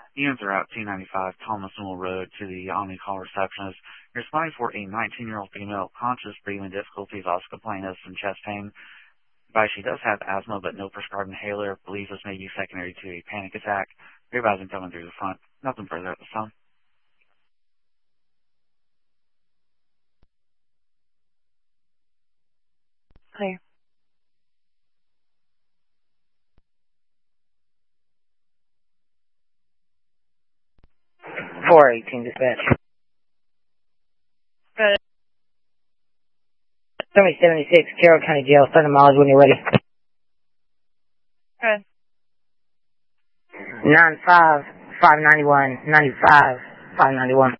Units are at 295 Thomas Mill Road to the Omnicall receptionist. You're responding for a 19-year-old female, conscious, breathing difficulties, also complaining of some chest pain. Advise she does have asthma, but no prescribed inhaler. Believes this may be secondary to a panic attack. You're advising coming through the front. Nothing further at this time. Clear. 418 dispatch. Good. Somebody 76, Carroll County Jail. Send them mileage when you're ready. Good. 95, 591, 95, 591.